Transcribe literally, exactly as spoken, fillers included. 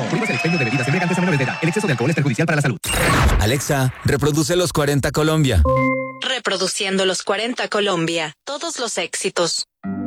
Prohíbas el expendio de bebidas embriagantes a menores de edad. El exceso de alcohol es perjudicial para la salud. Alexa, reproduce los cuarenta Colombia. Reproduciendo los cuarenta Colombia. Todos los éxitos.